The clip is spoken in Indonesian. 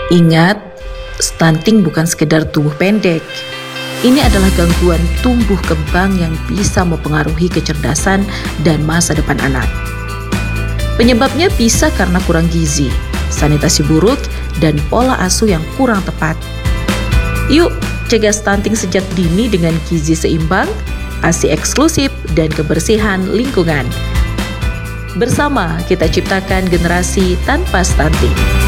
Ingat, stunting bukan sekedar tubuh pendek. Ini adalah gangguan tumbuh kembang yang bisa mempengaruhi kecerdasan dan masa depan anak. Penyebabnya bisa karena kurang gizi, sanitasi buruk, dan pola asuh yang kurang tepat. Yuk, cegah stunting sejak dini dengan gizi seimbang, ASI eksklusif, dan kebersihan lingkungan. Bersama kita ciptakan generasi tanpa stunting.